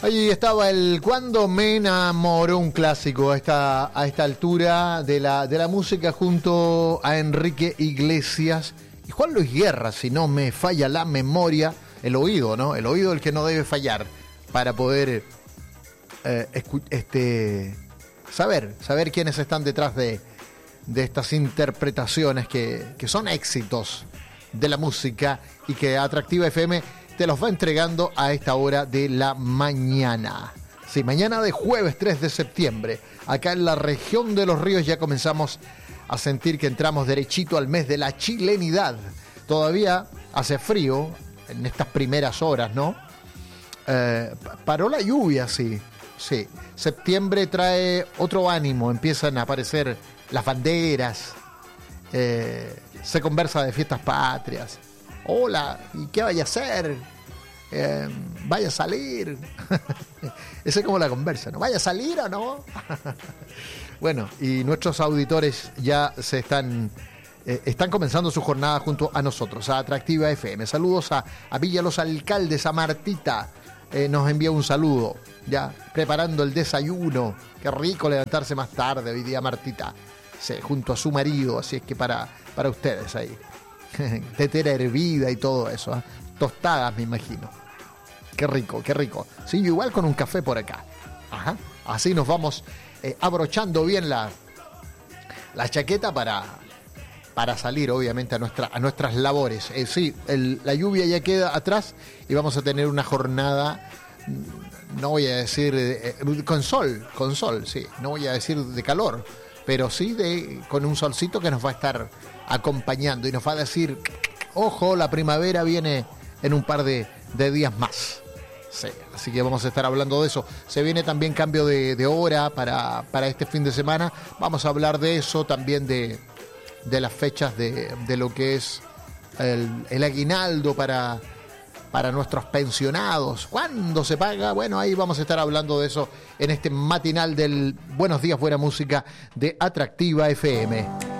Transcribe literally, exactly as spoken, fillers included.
Allí estaba el Cuando me enamoró, un clásico a esta, a esta altura de la, de la música, junto a Enrique Iglesias y Juan Luis Guerra, si no me falla la memoria, el oído, ¿no? El oído el que no debe fallar para poder eh, escu- este, saber, saber quiénes están detrás de, de estas interpretaciones que, que son éxitos de la música y que Atractiva F M te los va entregando a esta hora de la mañana. Sí, mañana de jueves tres de septiembre, acá en la región de Los Ríos ya comenzamos a sentir que entramos derechito al mes de la chilenidad. Todavía hace frío en estas primeras horas, ¿no? Eh, paró la lluvia, sí, sí. Septiembre trae otro ánimo, empiezan a aparecer las banderas, eh, se conversa de fiestas patrias. Hola, ¿y qué vaya a hacer? Eh, ¿Vaya a salir? Esa es como la conversa, ¿no? ¿Vaya a salir o no? Bueno, y nuestros auditores ya se están, eh, están comenzando su jornada junto a nosotros, a Atractiva F M. Saludos a, a Villa Los Alcaldes, a Martita, eh, nos envía un saludo, ya preparando el desayuno. Qué rico levantarse más tarde hoy día, Martita, sí, junto a su marido, así es que para, para ustedes ahí. Tetera hervida y todo eso, ¿eh? Tostadas, me imagino. Qué rico, qué rico. Sí, yo igual con un café por acá. Ajá. Así nos vamos eh, abrochando bien la, la chaqueta para, para salir, obviamente, a, nuestra, a nuestras labores. Eh, sí, el, la lluvia ya queda atrás y vamos a tener una jornada, no voy a decir eh, con sol, con sol, sí. No voy a decir de calor, pero sí de, con un solcito que nos va a estar acompañando y nos va a decir, ojo, la primavera viene en un par de, de días más. Sí, así que vamos a estar hablando de eso. Se viene también cambio de, de hora para, para este fin de semana. Vamos a hablar de eso, también de, de las fechas de, de lo que es el, el aguinaldo para, para nuestros pensionados. ¿Cuándo se paga? Bueno, ahí vamos a estar hablando de eso en este matinal del Buenos Días, Buena Música de Atractiva F M.